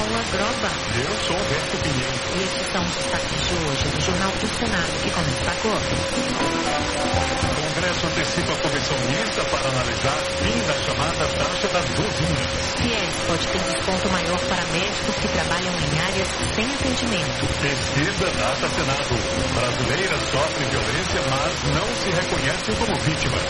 Paula Groba. Eu sou Roberto Pinheiro. E estes são os destaques de hoje do Jornal do Senado, que começa agora. O Congresso antecipa a comissão mista para analisar fim da chamada taxa das dozinhas. FIES pode ter desconto maior para médicos que trabalham em áreas sem atendimento. Pesquisa data Senado. Brasileiras sofrem violência, mas não se reconhecem como vítimas.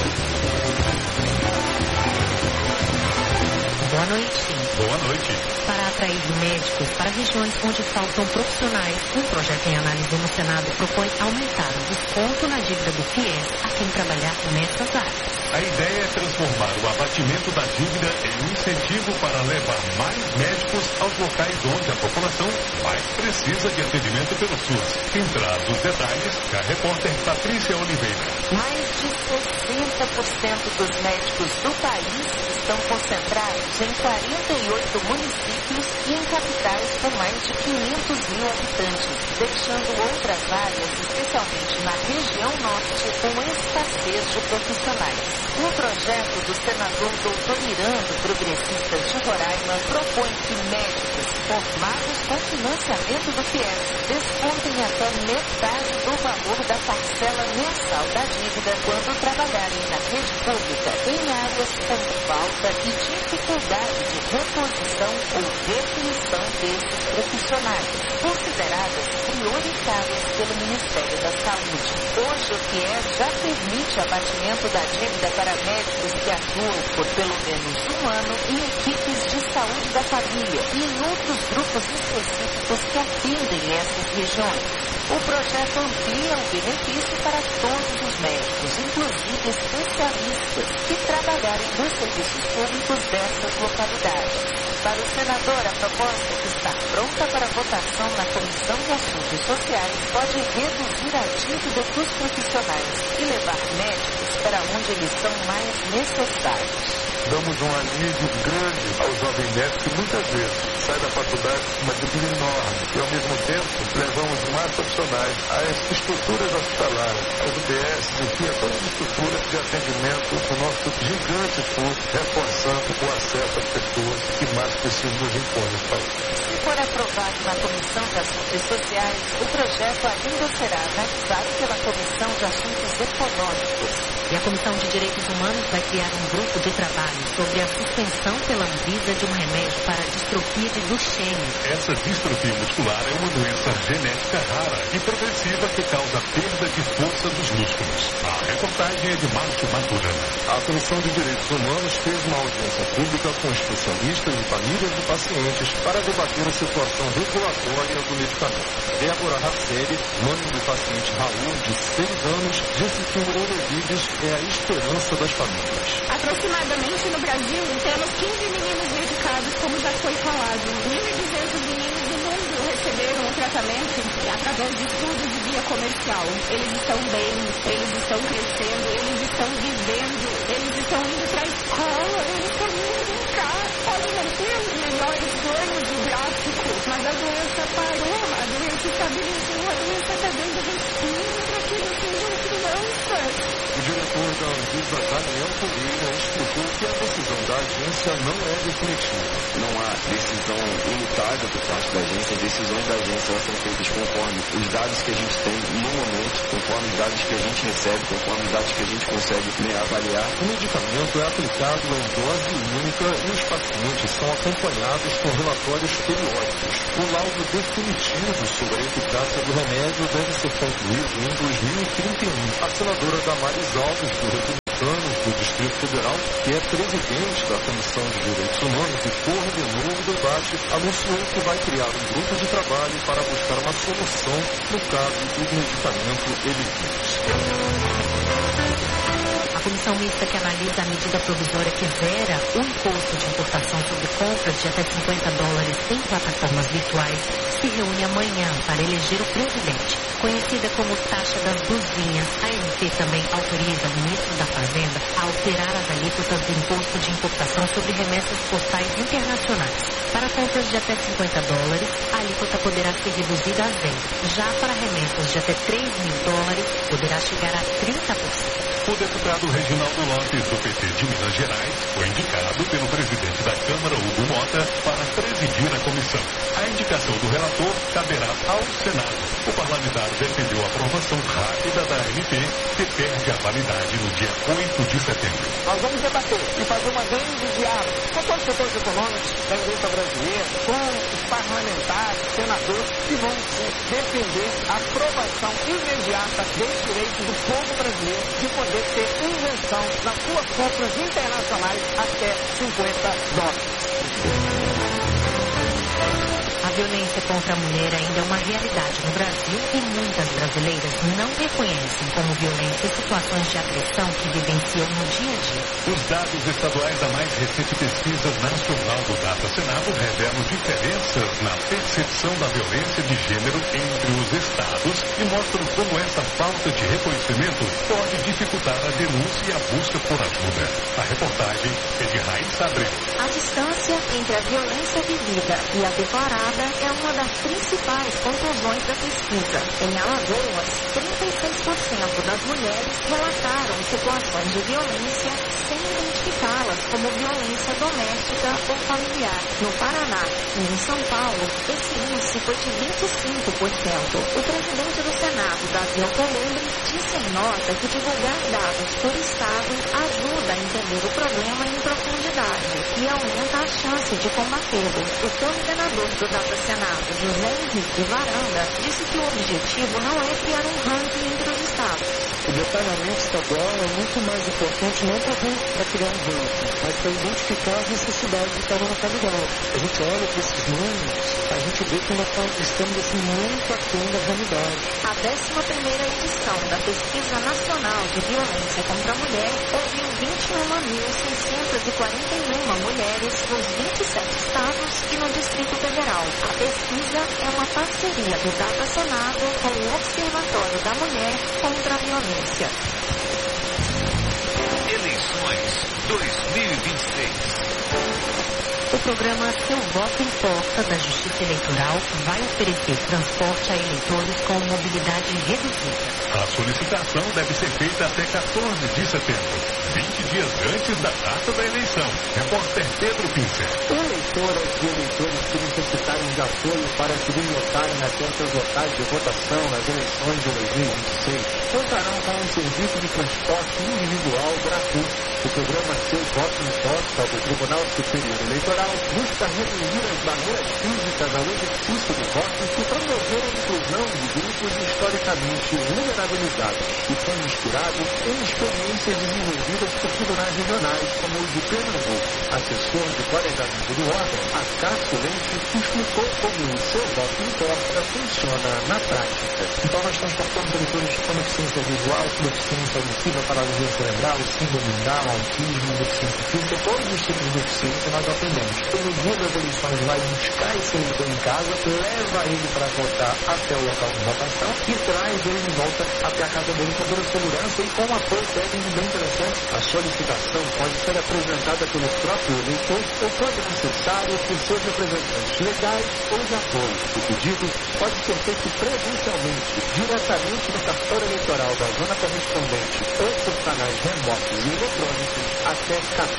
Boa noite. Boa noite. Para atrair médicos para regiões onde faltam profissionais, um projeto em análise no Senado propõe aumentar o desconto na dívida do FIES a quem trabalhar nessas áreas. A ideia é transformar o abatimento da dívida em um incentivo para levar mais médicos aos locais onde a população mais precisa de atendimento pelo SUS. Quem traz os detalhes é a repórter Patrícia Oliveira. Mais de 60% dos médicos do país estão concentrados em 48 municípios e em capitais com mais de 500 mil habitantes, deixando outras áreas, especialmente na região norte, com escassez de profissionais. Um projeto do senador Doutor Miranda, progressista de Roraima, propõe que médicos formados com financiamento do FIES descontem até metade do valor da parcela mensal da dívida quando trabalharem na rede pública em áreas com falta e dificuldade de reposição ou definição desses profissionais, consideradas prioritárias pelo Ministério da Saúde. Hoje, o FIES já permite abatimento da dívida para médicos que atuam por pelo menos um ano em equipes de saúde da família e em outros grupos específicos que atendem essas regiões. O projeto amplia o benefício para todos os médicos, inclusive especialistas, que trabalharem nos serviços públicos dessas localidades. Para o senador, a proposta que está pronta para votação na Comissão de Assuntos Sociais pode reduzir a dívida dos profissionais e levar médicos para onde eles são mais necessários. Damos um alívio grande ao jovem médico que muitas vezes sai da faculdade com uma dívida enorme e, ao mesmo tempo, levamos mais profissionais às estruturas hospitalares, às UBS, enfim, a todas as estruturas de atendimento do nosso gigante SUS, reforçando o acesso às pessoas que mais precisam nos impor nesse país. Se for aprovado na Comissão de Assuntos Sociais, o projeto ainda será analisado pela Comissão de Assuntos Econômicos. E a Comissão de Direitos Humanos vai criar um grupo de trabalho sobre a suspensão pela Anvisa de um remédio para a distrofia de Duchenne. Essa distrofia muscular é uma doença genética rara e progressiva que causa perda de força dos músculos. A reportagem é de Márcio Maturana. A Comissão de Direitos Humanos fez uma audiência pública com especialistas e famílias de pacientes para debater a situação regulatória do medicamento. Débora Razzeri, mãe do paciente Raul, de 6 anos, disse que o Orovides é a esperança das famílias. Aproximadamente no Brasil, temos 15 meninos medicados, como já foi falado. 1.200 meninos do mundo receberam o tratamento através de estudos de via comercial. Eles estão bem, eles estão crescendo, eles estão vivendo, eles estão indo para a escola, eles estão indo brincar. Podem não ter os melhores ganhos do gráfico, mas a doença parou, a doença estabilizou, a doença está dando respiro para que eles sejam crianças. O diretor da Anvisa, Daniel Correia, explicou que a decisão da agência não é definitiva. Não há decisão imutável por parte da agência. As decisões da agência elas são feitas conforme os dados que a gente tem no momento, conforme os dados que a gente recebe, conforme os dados que a gente consegue avaliar. O medicamento é aplicado em dose única e os pacientes são acompanhados com relatórios periódicos. O laudo definitivo sobre a eficácia do remédio deve ser concluído em 2031. A senadora Damares Alves, do Republicanos do Distrito Federal, que é presidente da Comissão de Direitos Humanos e coordenou o debate, anunciou que vai criar um grupo de trabalho para buscar uma solução no caso do medicamento Eliquis. A comissão mista que analisa a medida provisória que zera o imposto de importação sobre compras de até $50 em plataformas virtuais se reúne amanhã para eleger o presidente. Conhecida como taxa das blusinhas, a MP também autoriza o ministro da Fazenda a alterar as alíquotas do imposto de importação sobre remessas postais internacionais. Para compras de até $50, a alíquota poderá ser reduzida a 0. Já para remessas de até $3.000, poderá chegar a 30%. O deputado Reginaldo Lopes, do PT de Minas Gerais, foi indicado pelo presidente da Câmara, Hugo Mota, para presidir a comissão. A indicação do relator caberá ao Senado. O parlamentar defendeu a aprovação rápida da MP, que perde a validade no dia 8 de setembro. Nós vamos debater e fazer uma grande diálogo com todos os setores econômicos da indústria brasileira, com os parlamentares, senadores, que vão defender a aprovação imediata dos direitos do povo brasileiro de poder ter isenção nas suas compras internacionais até $50. A violência contra a mulher ainda é uma realidade no Brasil e muitas brasileiras não reconhecem como violência situações de agressão que vivenciam no dia a dia. Os dados estaduais da mais recente pesquisa nacional do Data Senado revelam diferenças na percepção da violência de gênero entre os estados e mostram como essa falta de reconhecimento pode dificultar a denúncia e a busca por ajuda. A reportagem é de Raíssa Abreu. A distância entre a violência vivida e a declarada é uma das principais conclusões da pesquisa. Em Alagoas, 36% das mulheres relataram situações de violência sem identificá-las como violência doméstica ou familiar. No Paraná e em São Paulo, esse índice foi de 25%. O presidente do Senado, Davi Alcolumbre, disse em nota que divulgar dados por estado ajuda a entender o problema em profundidade e aumenta a chance de combatê-lo. O coordenador do Data Senado, José Henrique Varanda, disse que o objetivo não é criar um ranking entre os estados. O detalhamento estadual é muito mais importante não para criar um ranking, mas para identificar as necessidades de cada localidade. A gente olha para esses números, a gente vê que nós estamos assim, muito aquém da realidade. A 11ª edição da Pesquisa Nacional de Violência contra a Mulher ouviu 21.641 mulheres nos 27 estados e no Distrito Federal. A pesquisa é uma parceria do Data Senado com o Observatório da Mulher contra a Violência. Eleições 2026. O programa Seu Voto Importa, da Justiça Eleitoral, vai oferecer transporte a eleitores com mobilidade reduzida. A solicitação deve ser feita até 14 de setembro, 20 dias antes da data da eleição. Repórter Pedro Pincel. Eleitoras e eleitores que necessitarem de apoio para se deslocarem até seus locais de votação nas eleições de 2026 contarão com um serviço de transporte individual gratuito. O programa Seu Voto Importa, do Tribunal Superior Eleitoral, busca reduzir as barreiras físicas ao exercício do voto e promover a inclusão de grupos historicamente vulnerabilizados, e foi inspirado em experiências desenvolvidas por tribunais regionais, como o de Pernambuco. Assessor de planejamento do órgão, Acácio Leite, explicou como o Seu Voto Importa funciona na prática. Então nós transportamos eleitores com deficiência visual, deficiência auditiva, paralisia cerebral, síndrome de Down, autismo, deficiência física, todos os tipos de deficiência nós atendemos. No dia das eleições vai buscar esse eleitor em casa, leva ele para votar até o local de votação e traz ele de volta até a casa dele com toda a segurança e com um apoio técnico bem interessante. A solicitação pode ser apresentada pelo próprio eleitor ou, quando necessário, por seus representantes legais ou de apoio. O pedido pode ser feito presencialmente, diretamente no cartório eleitoral da zona correspondente ou por canais remotos e eletrônicos até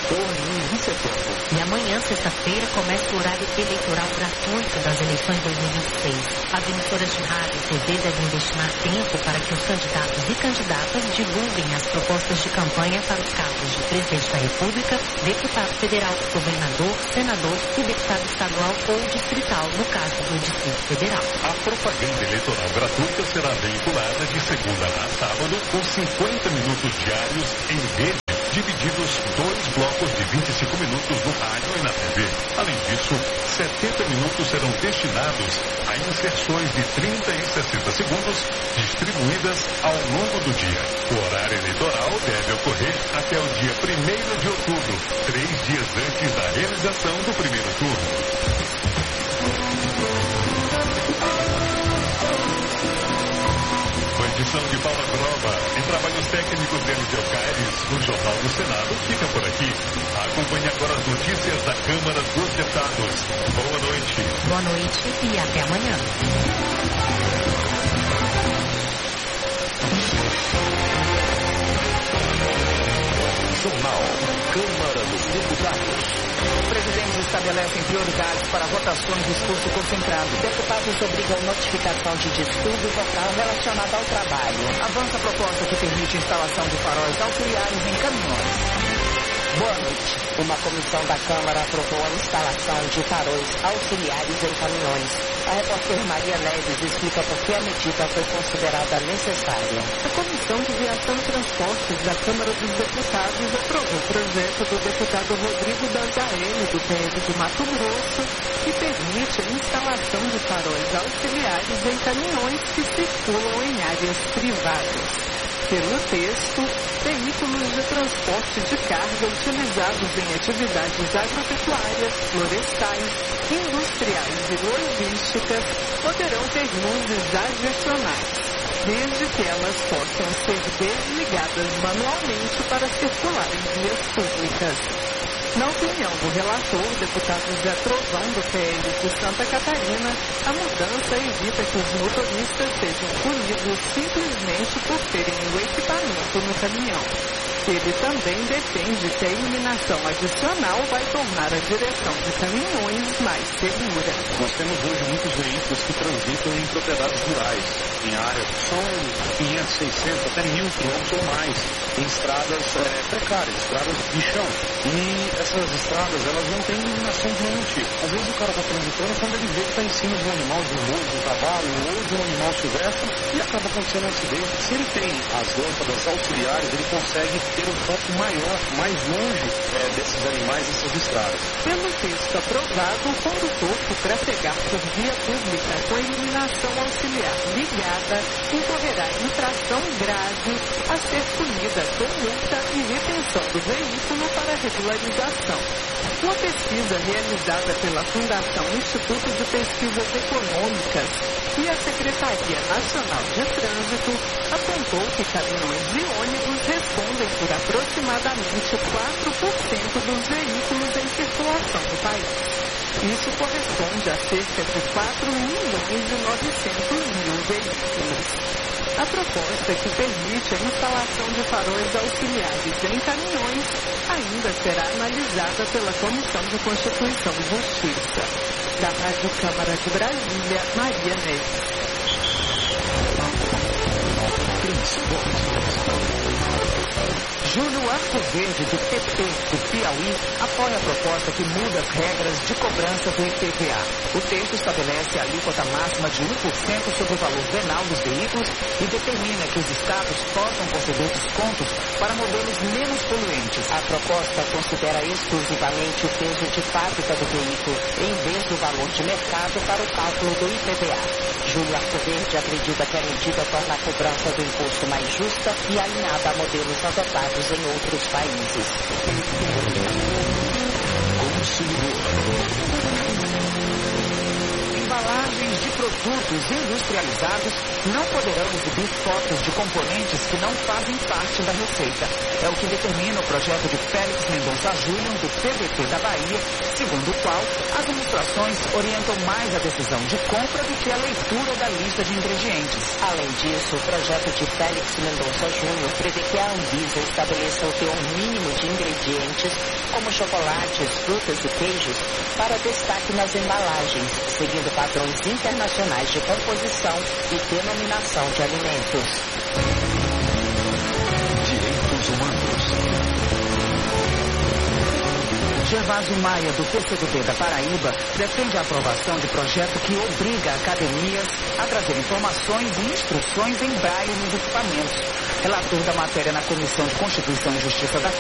14 de setembro. E amanhã, sexta-feira, começa o horário eleitoral gratuito das eleições 2026. As emissoras de rádio e TV devem destinar tempo para que os candidatos e candidatas divulguem as propostas de campanha para os cargos de presidente da República, deputado federal, governador, senador e deputado estadual ou distrital, no caso do Distrito Federal. A propaganda eleitoral gratuita será veiculada de segunda a sábado com 50 minutos diários em rede, divididos 2 blocos de 25 minutos no rádio e na TV. Além disso, 70 minutos serão destinados a inserções de 30 e 60 segundos, distribuídas ao longo do dia. O horário eleitoral deve ocorrer até o dia 1º de outubro, 3 dias antes da realização do primeiro turno. trabalhos técnicos de Eliseu Caires, o Jornal do Senado fica por aqui. Acompanhe agora as notícias da Câmara dos Deputados. Boa noite. Boa noite e até amanhã. Jornal Câmara dos Deputados. Presidentes estabelecem prioridades para votações de discurso concentrado. Deputados obrigam notificação de distúrbio vocal relacionado ao trabalho. Avança a proposta que permite instalação de faróis auxiliares em caminhões. Boa noite. Uma comissão da Câmara aprovou a instalação de faróis auxiliares em caminhões. A repórter Maria Neves explica por que a medida foi considerada necessária. A Comissão de Viação e Transportes da Câmara dos Deputados aprovou o projeto do deputado Rodrigo Danzaelli, do PL de Mato Grosso, que permite a instalação de faróis auxiliares em caminhões que circulam em áreas privadas. Pelo texto, veículos de transporte de carga utilizados em atividades agropecuárias, florestais, industriais e logísticas poderão ter luzes adicionais, desde que elas possam ser desligadas manualmente para circular em vias públicas. Na opinião do relator, deputado Zé Trovão, do PL de Santa Catarina, a mudança evita que os motoristas sejam punidos simplesmente por terem o equipamento no caminhão. Ele também defende que a iluminação adicional vai tornar a direção de caminhões mais segura. Nós temos hoje muitos veículos que transitam em propriedades rurais, em áreas que são 500, 600, até 1.000 quilômetros ou mais, em estradas precárias, estradas de chão. E essas estradas, elas não têm iluminação de nenhum tipo. Às vezes o cara está transitando quando ele vê que está em cima de um animal, de um boi, de um cavalo ou de um animal silvestre e acaba acontecendo um acidente. Se ele tem as lâmpadas auxiliares, ele consegue ter um foco maior, mais longe desses animais, dessas estradas. Pelo texto aprovado, o condutor que trafegar por via pública com a iluminação auxiliar ligada incorrerá em infração grave a ser punida com multa e retenção do veículo para regularização. Uma pesquisa realizada pela Fundação Instituto de Pesquisas Econômicas e a Secretaria Nacional de Trânsito apontou que caminhões e ônibus respondem por aproximadamente 4% dos veículos em circulação no país. Isso corresponde a cerca de 4.900.000 veículos. A proposta que permite a instalação de faróis auxiliares em caminhões ainda será analisada pela Comissão de Constituição e Justiça. Da Rádio Câmara de Brasília, Maria Neves. Júlio Arcoverde, do PP do Piauí, apoia a proposta que muda as regras de cobrança do IPVA. O texto estabelece a alíquota máxima de 1% sobre o valor venal dos veículos e determina que os estados possam conceder descontos para modelos menos poluentes. A proposta considera exclusivamente o peso de fábrica do veículo, em vez do valor de mercado para o cálculo do IPVA. Júlio Arcoverde acredita que a medida torna a cobrança do imposto mais justa e alinhada a modelos adotados em outros países. Embalagens de produtos industrializados não poderão exibir fotos de componentes que não fazem parte da receita. É o que determina o projeto de Félix Mendonça Júnior, do PDT da Bahia, segundo o qual as ilustrações orientam mais a decisão de compra do que a leitura da lista de ingredientes. Além disso, o projeto de Félix Mendonça Júnior prevê que a Anvisa estabeleça o teor mínimo de ingredientes, como chocolates, frutas e queijos, para destaque nas embalagens, seguindo padrões internacionais de composição e denominação de alimentos. Direitos humanos. Gervásio Maia, do PCdoB da Paraíba, defende a aprovação de projeto que obriga academias a trazer informações e instruções em braille nos equipamentos. Relator da matéria na Comissão de Constituição e Justiça da